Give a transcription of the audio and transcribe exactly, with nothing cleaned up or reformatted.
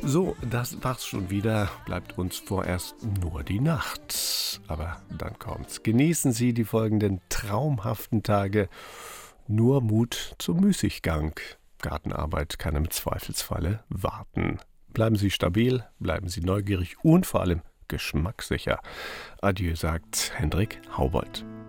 So, das war's schon wieder. Bleibt uns vorerst nur die Nacht. Aber dann kommt's. Genießen Sie die folgenden traumhaften Tage. Nur Mut zum Müßiggang. Gartenarbeit kann im Zweifelsfalle warten. Bleiben Sie stabil, bleiben Sie neugierig und vor allem geschmackssicher. Adieu, sagt Hendrik Haubold.